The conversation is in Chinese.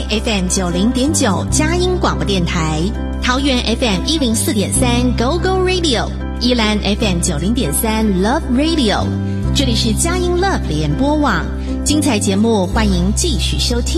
FM 90.9佳音广播电台，桃园 FM 104.3 Go Go Radio， 宜兰 FM 90.3 Love Radio。这里是佳音 Love 联播网，精彩节目欢迎继续收听。